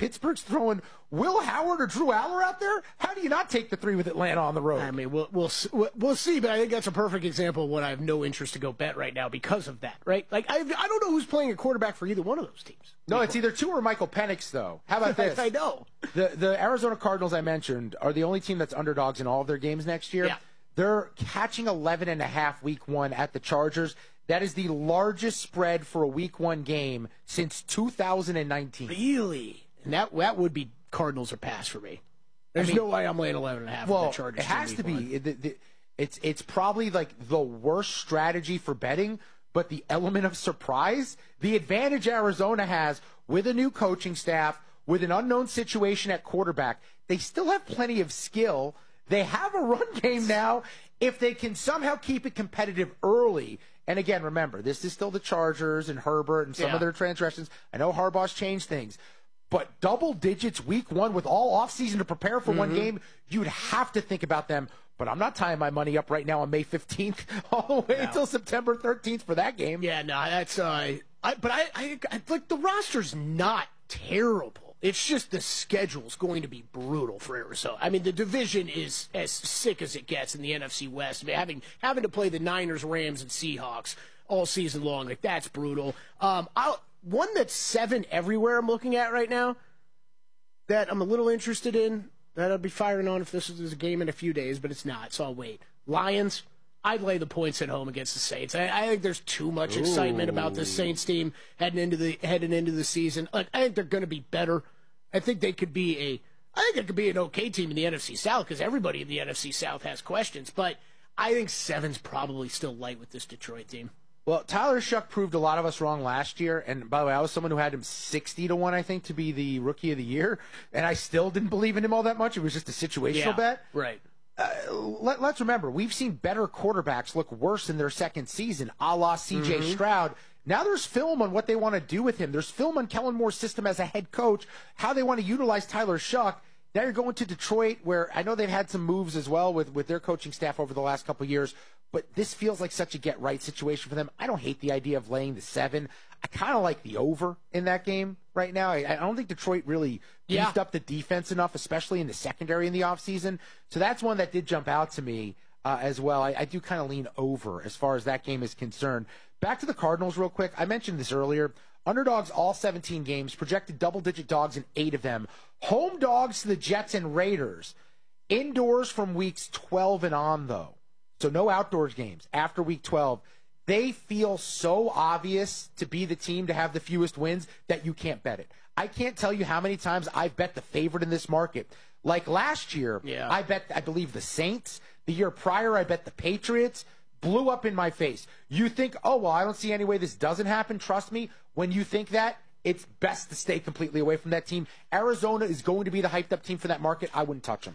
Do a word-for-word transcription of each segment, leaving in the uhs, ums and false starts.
Pittsburgh's throwing Will Howard or Drew Aller out there, how do you not take the three with Atlanta on the road? I mean, we'll we'll we'll see, but I think that's a perfect example of what I have no interest to go bet right now because of that, right? Like I I don't know who's playing a quarterback for either one of those teams. No, it's either two or Michael Penix, though. How about this? I know. The the Arizona Cardinals I mentioned are the only team that's underdogs in all of their games next year. Yeah. They're catching eleven and a half week one at the Chargers. That is the largest spread for a week one game since two thousand nineteen. Really? And that that would be Cardinals or pass for me. There's I mean, no way I'm laying eleven and a half well, with the Chargers. It has to be. One. It, it, it's it's probably like the worst strategy for betting, but the element of surprise, the advantage Arizona has with a new coaching staff, with an unknown situation at quarterback, they still have plenty of skill. They have a run game now. If they can somehow keep it competitive early, and again, remember, this is still the Chargers and Herbert and some yeah. of their transgressions. I know Harbaugh's changed things. But double digits week one with all offseason to prepare for mm-hmm. one game, you'd have to think about them. But I'm not tying my money up right now on May fifteenth all the way no. until September thirteenth for that game. Yeah, no, that's uh, I, but I, I, I like the roster's not terrible. It's just the schedule's going to be brutal for Arizona. I mean, the division is as sick as it gets in the N F C West. I mean, having having to play the Niners, Rams, and Seahawks all season long, like that's brutal. Um, I'll. One that's seven everywhere I'm looking at right now that I'm a little interested in, that I'll be firing on if this is a game in a few days, but it's not, so I'll wait. Lions, I'd lay the points at home against the Saints. I, I think there's too much excitement Ooh. about this Saints team heading into the heading into the season. Like, I think they're going to be better. I think they could be a I think they could be an okay team in the N F C South because everybody in the N F C South has questions, but I think seven's probably still light with this Detroit team. Well, Tyler Shuck proved a lot of us wrong last year, and by the way, I was someone who had him sixty to one, I think, to be the Rookie of the Year, and I still didn't believe in him all that much. It was just a situational yeah, bet. Right. Uh, let, let's remember, we've seen better quarterbacks look worse in their second season, a la C J mm-hmm. Stroud. Now there's film on what they want to do with him. There's film on Kellen Moore's system as a head coach, how they want to utilize Tyler Shuck. Now you're going to Detroit, where I know they've had some moves as well with, with their coaching staff over the last couple of years, but this feels like such a get-right situation for them. I don't hate the idea of laying the seven. I kind of like the over in that game right now. I, I don't think Detroit really beefed yeah. up the defense enough, especially in the secondary in the offseason. So that's one that did jump out to me uh, as well. I, I do kind of lean over as far as that game is concerned. Back to the Cardinals real quick. I mentioned this earlier. Underdogs all seventeen games, projected double-digit dogs in eight of them. Home dogs to the Jets and Raiders. Indoors from weeks twelve and on, though. So no outdoors games after week twelve. They feel so obvious to be the team to have the fewest wins that you can't bet it. I can't tell you how many times I've bet the favorite in this market. Like last year, yeah. I bet, I believe, the Saints. The year prior, I bet the Patriots. Blew up in my face. You think, oh, well, I don't see any way this doesn't happen. Trust me, when you think that, it's best to stay completely away from that team. Arizona is going to be the hyped-up team for that market. I wouldn't touch them.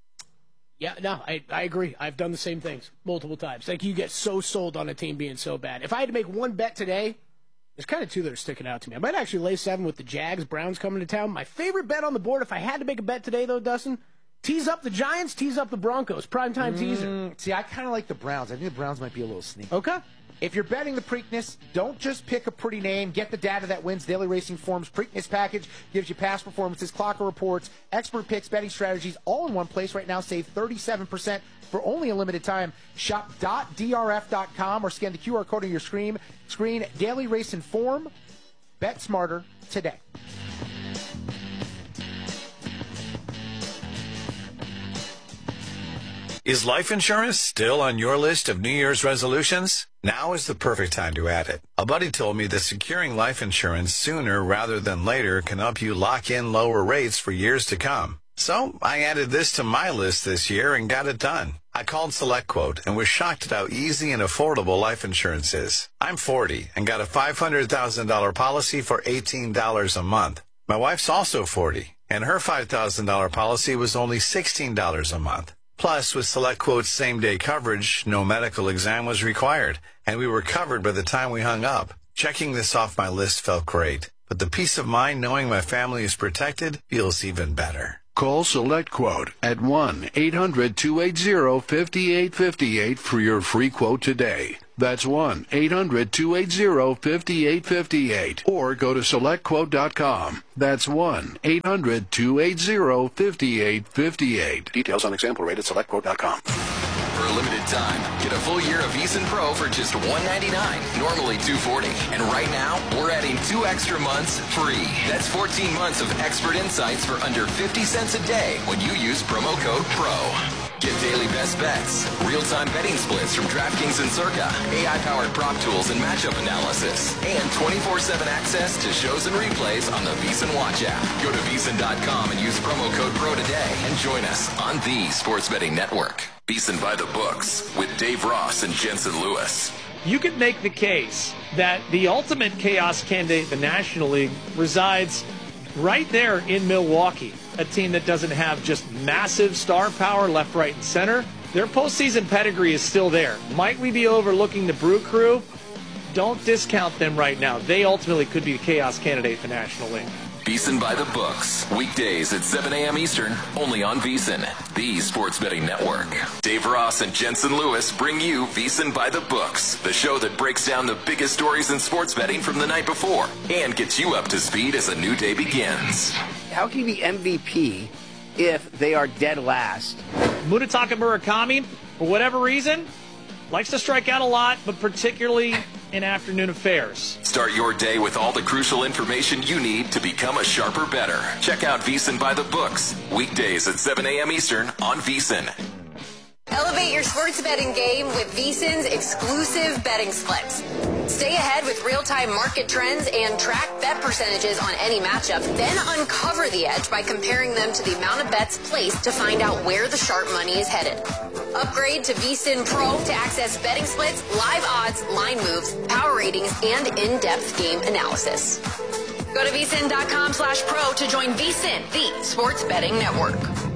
Yeah, no, I, I agree. I've done the same things multiple times. Like, you get so sold on a team being so bad. If I had to make one bet today, there's kind of two that are sticking out to me. I might actually lay seven with the Jags, Browns coming to town. My favorite bet on the board, if I had to make a bet today, though, Dustin, tease up the Giants, tease up the Broncos. Primetime mm, teaser. See, I kind of like the Browns. I think the Browns might be a little sneaky. Okay. If you're betting the Preakness, don't just pick a pretty name. Get the data that wins. Daily Racing Form's Preakness package gives you past performances, clocker reports, expert picks, betting strategies, all in one place right now. Save thirty-seven percent for only a limited time. Shop dot d r f dot com or scan the Q R code on your screen. Screen Daily Racing Form. Bet smarter today. Is life insurance still on your list of New Year's resolutions? Now is the perfect time to add it. A buddy told me that securing life insurance sooner rather than later can help you lock in lower rates for years to come. So I added this to my list this year and got it done. I called SelectQuote and was shocked at how easy and affordable life insurance is. I'm forty and got a five hundred thousand dollars policy for eighteen dollars a month. My wife's also forty, and her five thousand dollars policy was only sixteen dollars a month. Plus, with SelectQuote's same-day coverage, no medical exam was required, and we were covered by the time we hung up. Checking this off my list felt great, but the peace of mind knowing my family is protected feels even better. Call SelectQuote at one eight hundred two eight zero five eight five eight for your free quote today. That's one eight hundred two eight zero five eight five eight. Or go to select quote dot com. That's one eight hundred two eight zero five eight five eight. Details on example rate at select quote dot com. For a limited time, get a full year of VEASAN Pro for just one hundred ninety-nine dollars, normally two hundred forty dollars. And right now, we're adding two extra months free. That's fourteen months of expert insights for under fifty cents a day when you use promo code PRO. Get daily best bets, real-time betting splits from DraftKings and Circa, A I-powered prop tools and matchup analysis, and twenty-four seven access to shows and replays on the VEASAN Watch app. Go to VEASAN dot com and use promo code PRO today and join us on the Sports Betting Network. VEASAN by the books with Dave Ross and Jensen Lewis. You could make the case that the ultimate chaos candidate in the National League resides right there in Milwaukee, a team that doesn't have just massive star power left, right, and center. Their postseason pedigree is still there. Might we be overlooking the Brew Crew? Don't discount them right now. They ultimately could be the chaos candidate in the National League. VEASAN by the books, weekdays at seven a.m. Eastern, only on VEASAN, the Sports Betting Network. Dave Ross and Jensen Lewis bring you VEASAN by the books, the show that breaks down the biggest stories in sports betting from the night before and gets you up to speed as a new day begins. How can you be M V P if they are dead last? Munetaka Murakami, for whatever reason, likes to strike out a lot, but particularly in afternoon affairs. Start your day with all the crucial information you need to become a sharper bettor. Check out VEASAN by the books, weekdays at seven a.m. Eastern on VEASAN. Elevate your sports betting game with VEASAN's exclusive betting splits. Stay ahead with real-time market trends and track bet percentages on any matchup, then uncover the edge by comparing them to the amount of bets placed to find out where the sharp money is headed. Upgrade to VEASAN Pro to access betting splits, live odds, line moves, power ratings, and in-depth game analysis. Go to VEASAN dot com slash pro to join VEASAN, the Sports Betting Network.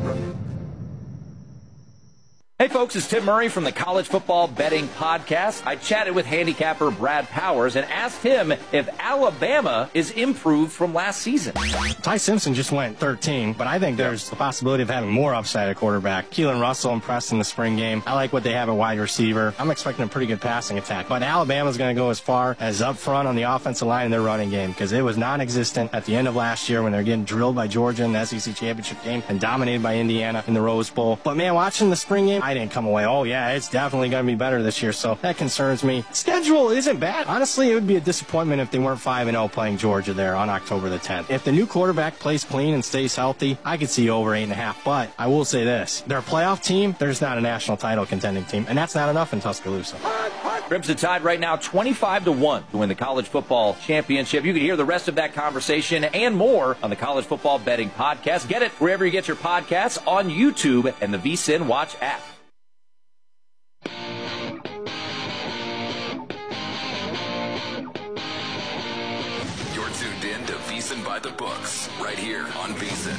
Hey folks, it's Tim Murray from the College Football Betting Podcast. I chatted with handicapper Brad Powers and asked him if Alabama is improved from last season. Ty Simpson just went thirteen, but I think there's the possibility of having more upside at quarterback. Keelan Russell impressed in the spring game. I like what they have at wide receiver. I'm expecting a pretty good passing attack, but Alabama's going to go as far as up front on the offensive line in their running game because it was non-existent at the end of last year when they were getting drilled by Georgia in the S E C championship game and dominated by Indiana in the Rose Bowl. But man, watching the spring game, I didn't come away, oh yeah, it's definitely going to be better this year, so that concerns me. Schedule isn't bad. Honestly, it would be a disappointment if they weren't five and oh playing Georgia there on October the tenth. If the new quarterback plays clean and stays healthy, I could see over eight and a half, but I will say this, they're a playoff team, there's not a national title contending team, and that's not enough in Tuscaloosa. Crimson Tide right now twenty-five to one to win the college football championship. You can hear the rest of that conversation and more on the College Football Betting Podcast. Get it wherever you get your podcasts, on YouTube and the VEASAN Watch app. You're tuned in to VEASAN by the books, right here on VEASAN.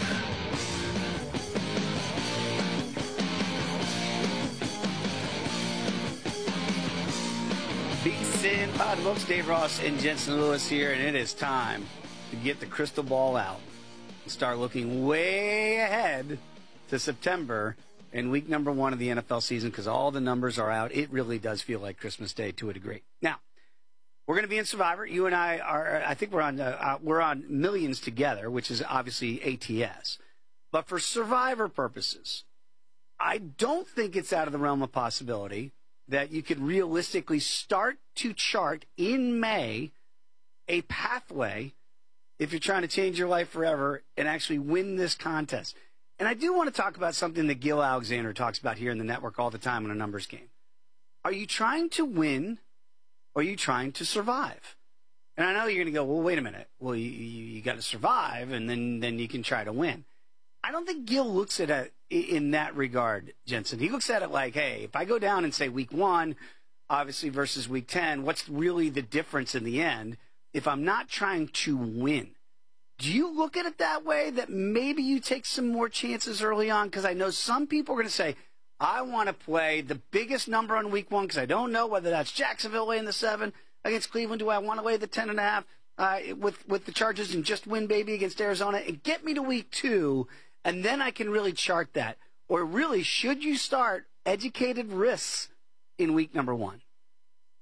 VEASAN by the books, Dave Ross and Jensen Lewis here, and it is time to get the crystal ball out and start looking way ahead to September in week number one of the N F L season because all the numbers are out. It really does feel like Christmas Day to a degree. Now, we're going to be in Survivor. You and I are, I think we're on, uh, uh, we're on Millions together, which is obviously A T S. But for Survivor purposes, I don't think it's out of the realm of possibility that you could realistically start to chart in May a pathway if you're trying to change your life forever and actually win this contest. And I do want to talk about something that Gil Alexander talks about here in the network all the time in a numbers game. Are you trying to win or are you trying to survive? And I know you're going to go, well, wait a minute. Well, you, you, you got to survive and then, then you can try to win. I don't think Gil looks at it in that regard, Jensen. He looks at it like, hey, if I go down and say week one, obviously versus week ten, what's really the difference in the end if I'm not trying to win? Do you look at it that way, that maybe you take some more chances early on? Because I know some people are going to say, I want to play the biggest number on week one because I don't know whether that's Jacksonville laying the seven against Cleveland. Do I want to lay the ten and a half uh, with, with the Chargers and just win, baby, against Arizona and get me to week two, and then I can really chart that? Or really, should you start educated risks in week number one?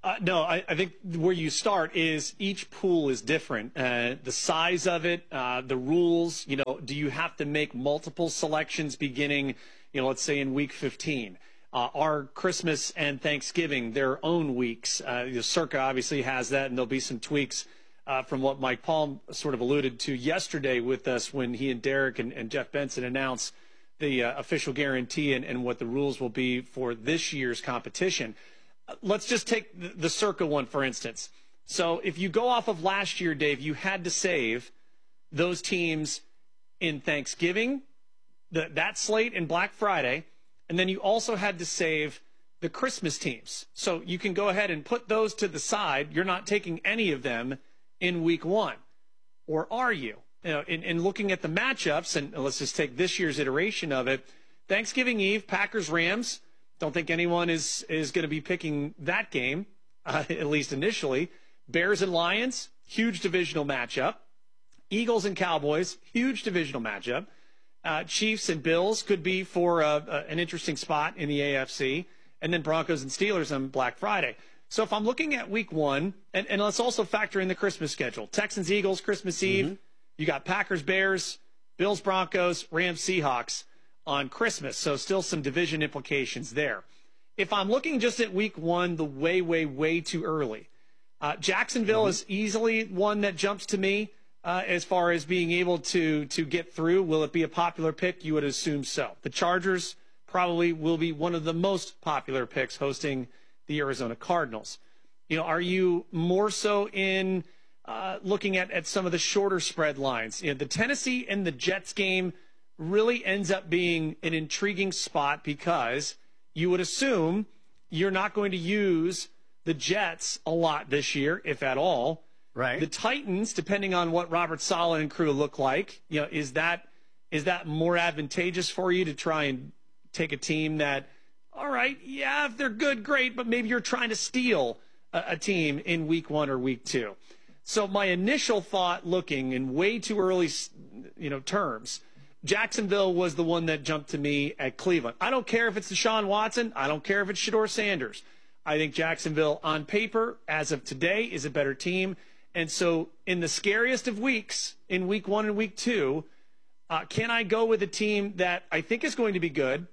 Uh, no, I, I think where you start is each pool is different. Uh, the size of it, uh, the rules, you know, do you have to make multiple selections beginning, you know, let's say in week fifteen? Uh, are Christmas and Thanksgiving their own weeks? Uh, the Circa obviously has that, and there'll be some tweaks uh, from what Mike Palm sort of alluded to yesterday with us when he and Derek and, and Jeff Benson announced the uh, official guarantee and, and what the rules will be for this year's competition. Let's just take the, the Circa one, for instance. So if you go off of last year, Dave, you had to save those teams in Thanksgiving, the, that slate and Black Friday, and then you also had to save the Christmas teams. So you can go ahead and put those to the side. You're not taking any of them in week one. Or are you? You know, in, in looking at the matchups, and let's just take this year's iteration of it, Thanksgiving Eve, Packers-Rams, don't think anyone is, is going to be picking that game, uh, at least initially. Bears and Lions, huge divisional matchup. Eagles and Cowboys, huge divisional matchup. Uh, Chiefs and Bills could be for uh, uh, an interesting spot in the A F C. And then Broncos and Steelers on Black Friday. So if I'm looking at week one, and, and let's also factor in the Christmas schedule. Texans, Eagles, Christmas Eve. Mm-hmm. You got Packers, Bears, Bills, Broncos, Rams, Seahawks on Christmas. So still some division implications there. If I'm looking just at week one, the way, way, way too early. Uh, Jacksonville mm-hmm. is easily one that jumps to me uh, as far as being able to, to get through. Will it be a popular pick? You would assume so. The Chargers probably will be one of the most popular picks hosting the Arizona Cardinals. You know, are you more so in uh, looking at, at some of the shorter spread lines? You know, the Tennessee and the Jets game really ends up being an intriguing spot because you would assume you're not going to use the Jets a lot this year, if at all. Right. The Titans, depending on what Robert Saleh and crew look like, you know, is that is that more advantageous for you to try and take a team that, all right, yeah, if they're good, great, but maybe you're trying to steal a, a team in week one or week two. So my initial thought, looking in way too early, you know, terms, Jacksonville was the one that jumped to me at Cleveland. I don't care if it's Deshaun Watson. I don't care if it's Shedeur Sanders. I think Jacksonville, on paper, as of today, is a better team. And so in the scariest of weeks, in week one and week two, uh, can I go with a team that I think is going to be good?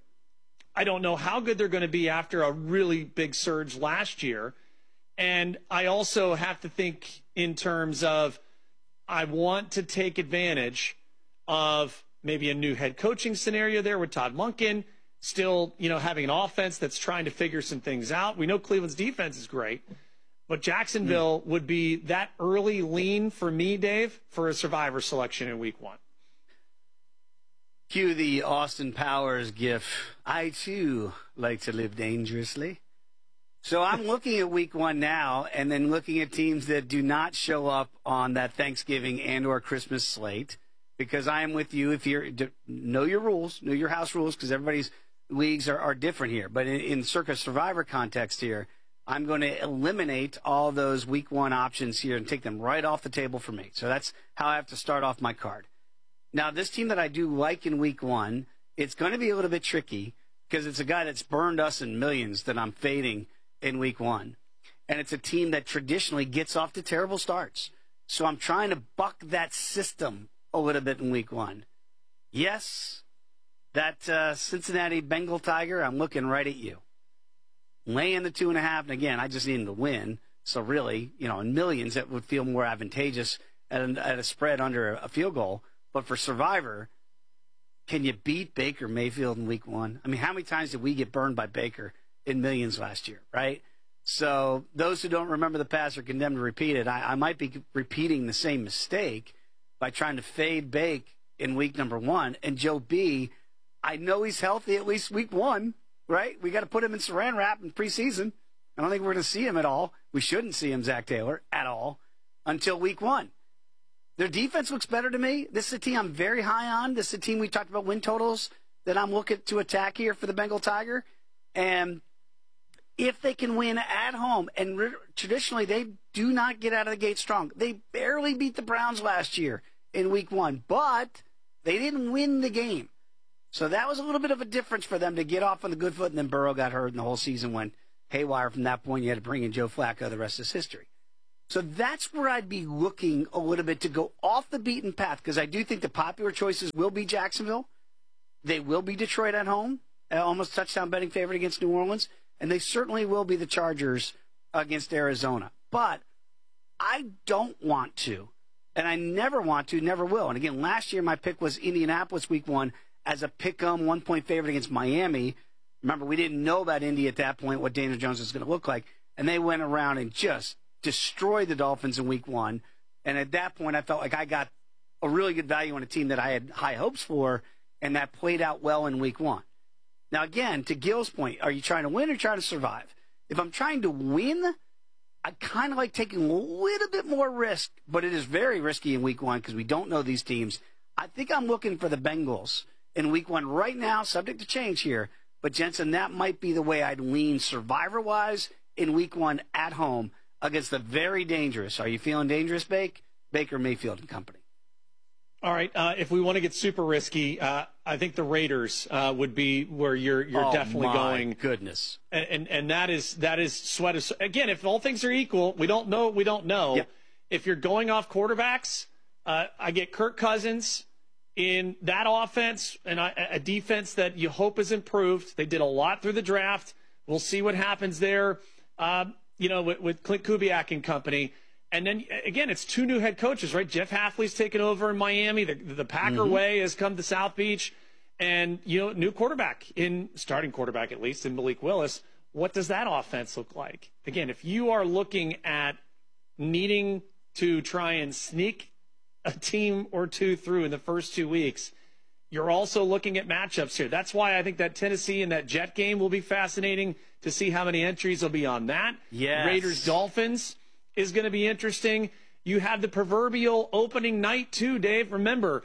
I don't know how good they're going to be after a really big surge last year. And I also have to think in terms of I want to take advantage of maybe a new head coaching scenario there with Todd Monken, still, you know, having an offense that's trying to figure some things out. We know Cleveland's defense is great, but Jacksonville mm. would be that early lean for me, Dave, for a survivor selection in week one. Cue the Austin Powers gif. I, too, like to live dangerously. So I'm looking at week one now and then looking at teams that do not show up on that Thanksgiving and or Christmas slate. Because I am with you. If you're know your rules, know your house rules, because everybody's leagues are, are different here. But in, in Circa Survivor context here, I'm going to eliminate all those week one options here and take them right off the table for me. So that's how I have to start off my card. Now, this team that I do like in week one, it's going to be a little bit tricky because it's a guy that's burned us in millions that I'm fading in week one. And it's a team that traditionally gets off to terrible starts. So I'm trying to buck that system a little bit in week one. Yes, that uh, Cincinnati Bengal Tiger, I'm looking right at you. Laying the two and a half, and again, I just need him to win. So really, you know, in millions, it would feel more advantageous at a, at a spread under a field goal. But for Survivor, can you beat Baker Mayfield in week one? I mean, how many times did we get burned by Baker in millions last year, right? So those who don't remember the past are condemned to repeat it. I, I might be repeating the same mistake by trying to fade Bake in week number one. And Joe B, I know he's healthy at least week one, right? We got to put him in saran wrap in preseason. I don't think we're going to see him at all. We shouldn't see him, Zach Taylor, at all until week one. Their defense looks better to me. This is a team I'm very high on. This is a team we talked about win totals that I'm looking to attack here for the Bengal Tiger. And if they can win at home, and re- traditionally they do not get out of the gate strong. They barely beat the Browns last year in week one, but they didn't win the game. So that was a little bit of a difference for them to get off on the good foot, and then Burrow got hurt, and the whole season went haywire from that point. You had to bring in Joe Flacco. The rest is history. So that's where I'd be looking a little bit to go off the beaten path, because I do think the popular choices will be Jacksonville. They will be Detroit at home, almost touchdown betting favorite against New Orleans, and they certainly will be the Chargers against Arizona. But I don't want to, and I never want to, never will. And again, last year my pick was Indianapolis week one as a pick-em one-point favorite against Miami. Remember, we didn't know about Indy at that point, what Daniel Jones was going to look like, and they went around and just destroyed the Dolphins in week one. And at that point, I felt like I got a really good value on a team that I had high hopes for, and that played out well in week one. Now, again, to Gil's point, are you trying to win or trying to survive? If I'm trying to win, I kind of like taking a little bit more risk, but it is very risky in week one because we don't know these teams. I think I'm looking for the Bengals in week one right now, subject to change here. But, Jensen, that might be the way I'd lean survivor-wise in week one at home against the very dangerous. Are you feeling dangerous, Bake? Baker Mayfield and company. All right. Uh, if we want to get super risky, uh, I think the Raiders uh, would be where you're you're oh, definitely my going. Goodness. And, and and that is that is sweat of, again. If all things are equal, we don't know. We don't know. Yep. If you're going off quarterbacks, uh, I get Kirk Cousins in that offense and I, a defense that you hope is improved. They did a lot through the draft. We'll see what happens there. Uh, you know, with, with Clint Kubiak and company. And then, again, it's two new head coaches, right? Jeff Hafley's taken over in Miami. The, the Packer mm-hmm. way has come to South Beach. And, you know, new quarterback, in starting quarterback at least, in Malik Willis. What does that offense look like? Again, if you are looking at needing to try and sneak a team or two through in the first two weeks, you're also looking at matchups here. That's why I think that Tennessee and that Jet game will be fascinating to see how many entries will be on that. Yes. Raiders-Dolphins is going to be interesting. You have the proverbial opening night too, Dave. Remember,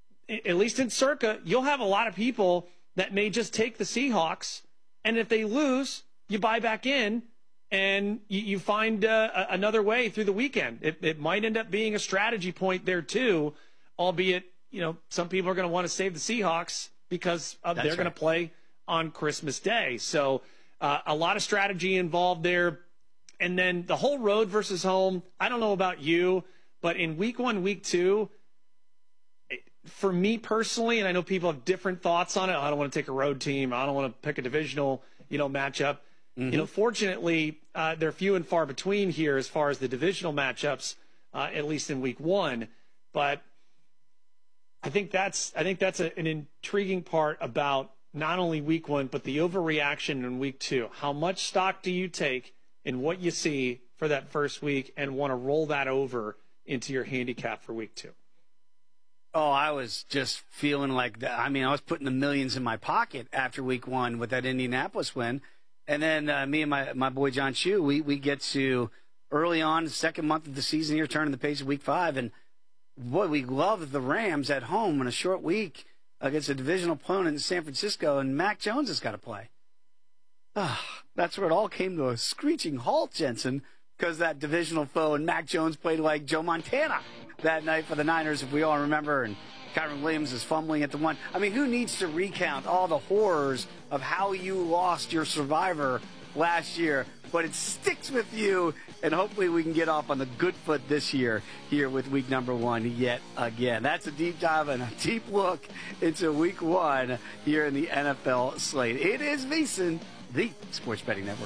at least in Circa, you'll have a lot of people that may just take the Seahawks, and if they lose, you buy back in, and you, you find uh, another way through the weekend. It, it might end up being a strategy point there too, albeit, you know, some people are going to want to save the Seahawks because uh, they're right. going to play on Christmas Day. So uh, a lot of strategy involved there. And then the whole road versus home, I don't know about you, but in week one, week two, for me personally, and I know people have different thoughts on it. I don't want to take a road team. I don't want to pick a divisional, you know, matchup. Mm-hmm. You know, fortunately, uh, they're few and far between here as far as the divisional matchups, uh, at least in week one. But I think that's I think that's a, an intriguing part about not only week one, but the overreaction in week two. How much stock do you take in what you see for that first week and want to roll that over into your handicap for week two? Oh, I was just feeling like that. I mean, I was putting the millions in my pocket after week one with that Indianapolis win. And then uh, me and my, my boy John Chu, we, we get to early on, the second month of the season here, turning the page of week five. And, boy, we love the Rams at home in a short week against a divisional opponent in San Francisco, and Mac Jones has got to play. Ah, that's where it all came to a screeching halt, Jensen, because that divisional foe and Mac Jones played like Joe Montana that night for the Niners, if we all remember, and Kyron Williams is fumbling at the one. I mean, who needs to recount all the horrors of how you lost your survivor last year? But it sticks with you, and hopefully we can get off on the good foot this year here with week number one yet again. That's a deep dive and a deep look into week one here in the N F L slate. It is VSiN, the Sports Betting Network.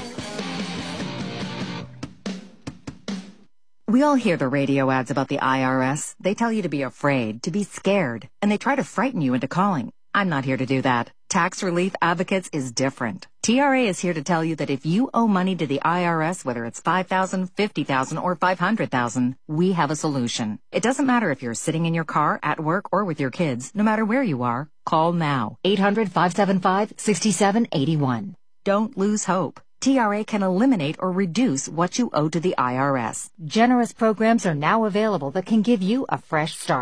We all hear the radio ads about the I R S. They tell you to be afraid, to be scared, and they try to frighten you into calling. I'm not here to do that. Tax Relief Advocates is different. T R A is here to tell you that if you owe money to the I R S, whether it's five thousand dollars, fifty thousand dollars, or five hundred thousand dollars, we have a solution. It doesn't matter if you're sitting in your car, at work, or with your kids. No matter where you are, call now. eight hundred, five seven five, six seven eight one. Don't lose hope. T R A can eliminate or reduce what you owe to the I R S. Generous programs are now available that can give you a fresh start.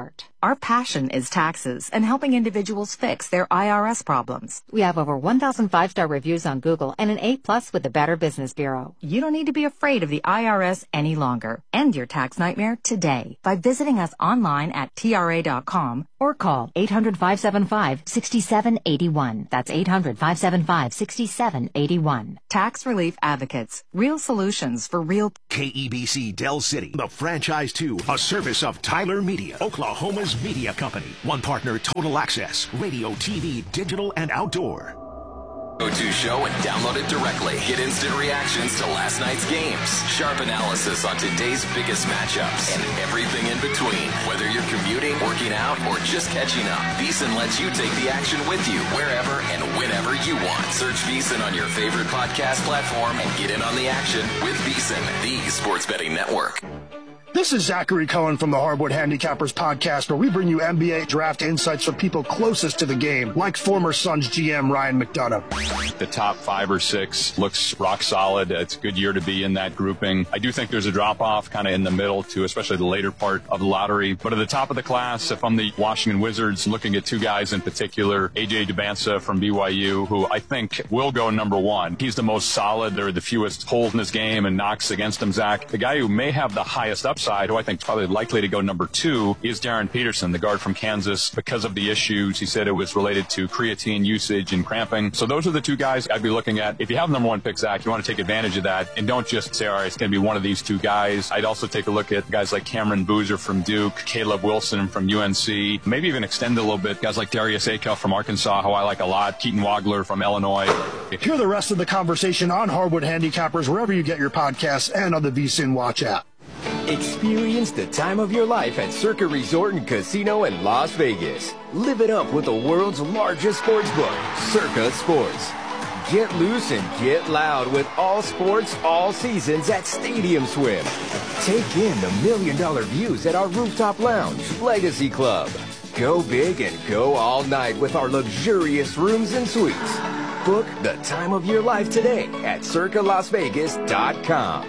Our passion is taxes and helping individuals fix their I R S problems. We have over one thousand five-star reviews on Google and an A plus with the Better Business Bureau. You don't need to be afraid of the I R S any longer. End your tax nightmare today by visiting us online at T R A dot com or call eight hundred, five seven five, six seven eight one. That's eight hundred, five seven five, six seven eight one. Tax Relief Advocates. Real solutions for real. K E B C Del City, the franchise two, a service of Tyler Media, Oklahoma's media company. One partner, Total Access, radio, T V, digital, and outdoor. Go-to show and download it directly. Get instant reactions to last night's games, sharp analysis on today's biggest matchups, and everything in between. Whether you're commuting, working out, or just catching up, VEASAN lets you take the action with you wherever and whenever you want. Search VEASAN on your favorite podcast platform and get in on the action with VEASAN, the sports betting network. This is Zachary Cohen from the Hardwood Handicappers podcast, where we bring you N B A draft insights from people closest to the game, like former Suns G M Ryan McDonough. The top five or six looks rock solid. It's a good year to be in that grouping. I do think there's a drop-off kind of in the middle, too, especially the later part of the lottery. But at the top of the class, if I'm the Washington Wizards, looking at two guys in particular, A J Dubasa from B Y U, who I think will go number one. He's the most solid. There are the fewest holes in his game and knocks against him, Zach. The guy who may have the highest upside, who I think is probably likely to go number two, is Darren Peterson, the guard from Kansas, because of the issues. He said it was related to creatine usage and cramping. So those are the two guys I'd be looking at. If you have number one pick, Zach, you want to take advantage of that and don't just say, all right, it's going to be one of these two guys. I'd also take a look at guys like Cameron Boozer from Duke, Caleb Wilson from U N C, maybe even extend it a little bit. Guys like Darius Akel from Arkansas, who I like a lot, Keaton Wagler from Illinois. Hear the rest of the conversation on Hardwood Handicappers wherever you get your podcasts and on the VEASAN Watch app. Experience the time of your life at Circa Resort and Casino in Las Vegas. Live it up with the world's largest sports book, Circa Sports. Get loose and get loud with all sports, all seasons at Stadium Swim. Take in the million dollar views at our rooftop lounge, Legacy Club. Go big and go all night with our luxurious rooms and suites. Book the time of your life today at circa las vegas dot com.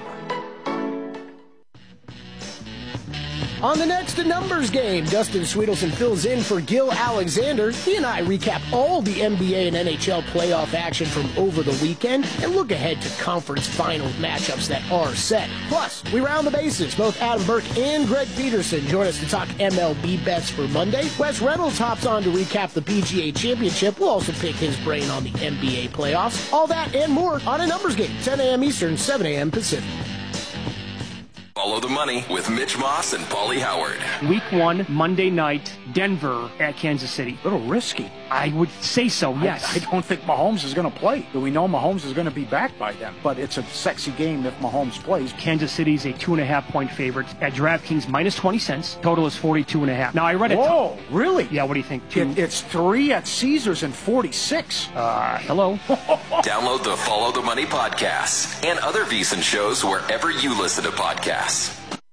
On the next Numbers Game, Dustin Sweetelson fills in for Gil Alexander. He and I recap all the N B A and N H L playoff action from over the weekend and look ahead to conference final matchups that are set. Plus, we round the bases. Both Adam Burke and Greg Peterson join us to talk M L B bets for Monday. Wes Reynolds hops on to recap the P G A Championship. We'll also pick his brain on the N B A playoffs. All that and more on a Numbers Game, ten a.m. Eastern, seven a.m. Pacific. Follow the money with Mitch Moss and Paulie Howard. Week one, Monday night, Denver at Kansas City. A little risky. I would say so, yes. I, I don't think Mahomes is going to play. We know Mahomes is going to be back by then, but it's a sexy game if Mahomes plays. Kansas City's a two and a half point favorite at DraftKings minus twenty cents. Total is forty-two and a half. Now I read it. Whoa, t- really? Yeah, what do you think? Two? It, it's three at Caesars and forty-six. Uh, hello. Download the Follow the Money podcast and other VEASAN shows wherever you listen to podcasts.